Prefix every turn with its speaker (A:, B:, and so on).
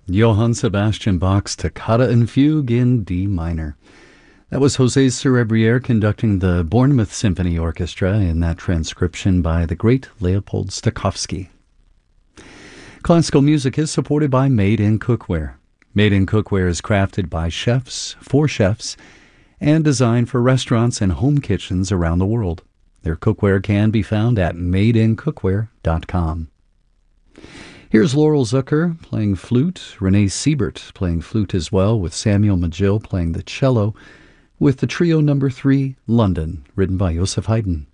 A: Johann Sebastian Bach's Toccata and Fugue in D minor. That was José Cerebriere conducting the Bournemouth Symphony Orchestra in that transcription by the great Leopold Stokowski. Classical music is supported by Made in Cookware. Made in Cookware is crafted by chefs, for chefs, and designed for restaurants and home kitchens around the world. Their cookware can be found at madeincookware.com. Here's Laurel Zucker playing flute, Renee Siebert playing flute as well, with Samuel Magill playing the cello, with the trio number 3, London, written by Joseph Haydn.